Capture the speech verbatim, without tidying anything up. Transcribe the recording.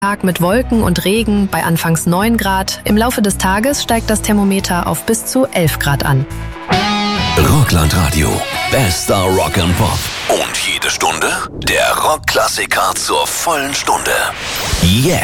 Tag mit Wolken und Regen bei anfangs neun Grad. Im Laufe des Tages steigt das Thermometer auf bis zu elf Grad an. Rockland-Radio. Bester Rock and Pop. Und jede Stunde der Rockklassiker zur vollen Stunde. Jetzt.